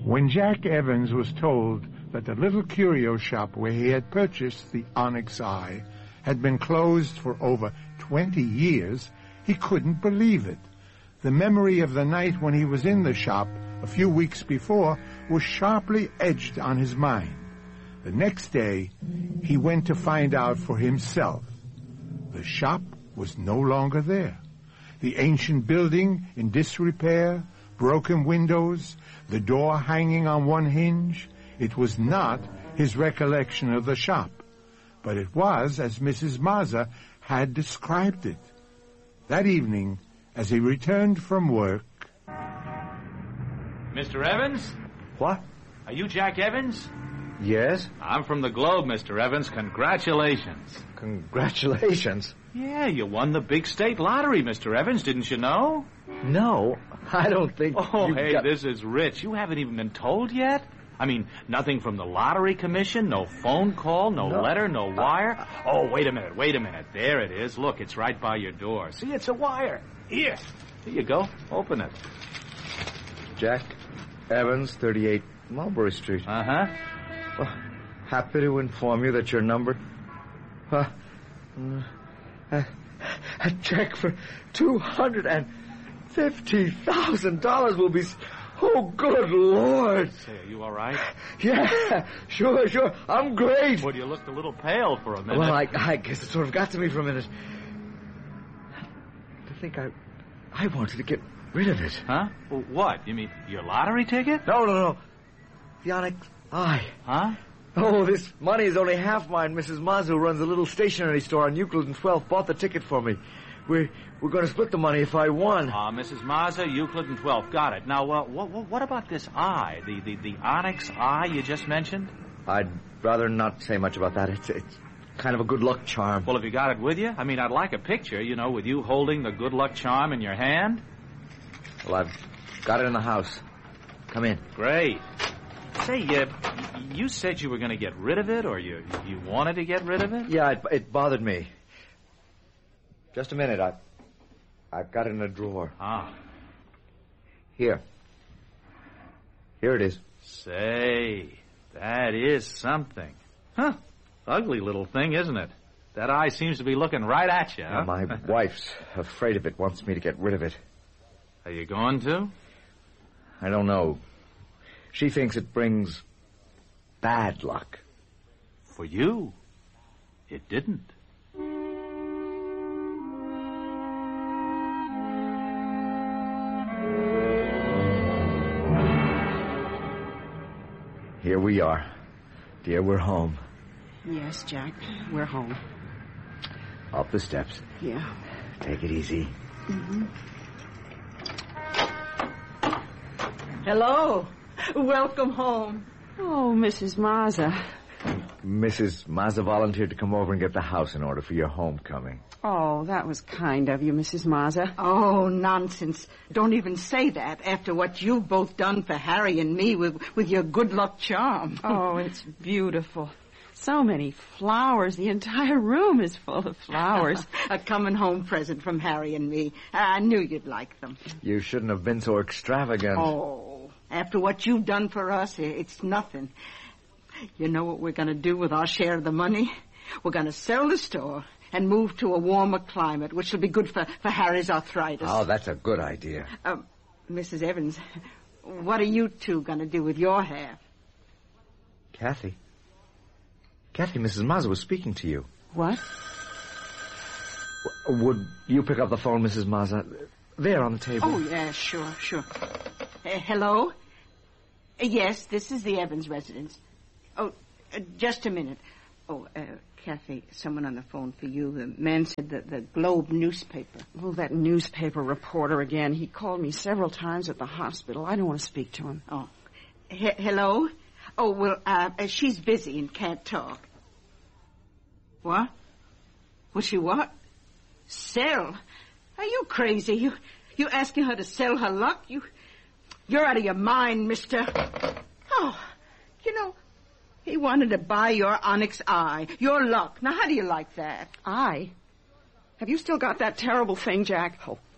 When Jack Evans was told that the little curio shop where he had purchased the onyx eye had been closed for over 20 years, he couldn't believe it. The memory of the night when he was in the shop a few weeks before was sharply etched on his mind. The next day, he went to find out for himself. The shop was no longer there. The ancient building in disrepair, broken windows, the door hanging on one hinge. It was not his recollection of the shop, but it was as Mrs. Mazza had described it. That evening, as he returned from work... Mr. Evans? What? Are you Jack Evans? Yes? I'm from the Globe, Mr. Evans. Congratulations. Congratulations? Yeah, you won the big state lottery, Mr. Evans. Didn't you know? No, I don't think... This is rich. You haven't even been told yet? I mean, nothing from the lottery commission, no phone call, no letter, no wire. Oh, wait a minute. There it is. Look, it's right by your door. See, it's a wire. Here you go. Open it. Jack Evans, 38 Mulberry Street. Uh-huh. Well, happy to inform you that your number... a check for $250,000 will be... Oh, good Lord. Say, are you all right? Yeah, sure. I'm great. Well, you looked a little pale for a minute. Well, I guess it sort of got to me for a minute. To think I wanted to get rid of it. Huh? Well, what? You mean your lottery ticket? No. The onyx eye. Huh? Oh, this money is only half mine. Mrs. Mazza, who runs a little stationery store on Euclid and 12th, bought the ticket for me. We're going to split the money if I won. Mrs. Mazza, Euclid and 12th. Got it. Now, what about this eye? The onyx eye you just mentioned? I'd rather not say much about that. It's kind of a good luck charm. Well, have you got it with you? I mean, I'd like a picture, with you holding the good luck charm in your hand. Well, I've got it in the house. Come in. Great. Say, you said you were going to get rid of it, or you wanted to get rid of it? Yeah, it bothered me. Just a minute. I've got it in a drawer. Ah. Here it is. Say, that is something. Huh. Ugly little thing, isn't it? That eye seems to be looking right at you, huh? My wife's afraid of it, wants me to get rid of it. Are you going to? I don't know. She thinks it brings bad luck. For you, it didn't. Here we are. Dear, we're home. Yes, Jack, we're home. Up the steps. Yeah. Take it easy. Mm-hmm. Hello. Welcome home. Oh, Mrs. Mazza. Mrs. Mazza volunteered to come over and get the house in order for your homecoming. Oh, that was kind of you, Mrs. Mazza. Oh, nonsense. Don't even say that after what you've both done for Harry and me with your good luck charm. Oh, it's beautiful. So many flowers. The entire room is full of flowers. A coming home present from Harry and me. I knew you'd like them. You shouldn't have been so extravagant. Oh, after what you've done for us, it's nothing. You know what we're going to do with our share of the money? We're going to sell the store and move to a warmer climate, which will be good for Harry's arthritis. Oh, that's a good idea. Mrs. Evans, what are you two going to do with your half? Kathy, Mrs. Mazza was speaking to you. What? Would you pick up the phone, Mrs. Mazza? There on the table. Oh, yeah, sure. Hello? Yes, this is the Evans residence. Oh, just a minute. Oh, Kathy, someone on the phone for you. The man said that the Globe newspaper. Oh, that newspaper reporter again. He called me several times at the hospital. I don't want to speak to him. Oh. Hello? Oh, well, she's busy and can't talk. What? Will she what? Sell? Are you crazy? You asking her to sell her luck? You're out of your mind, mister. Oh, he wanted to buy your onyx eye, your luck. Now, how do you like that? Eye? Have you still got that terrible thing, Jack? Oh,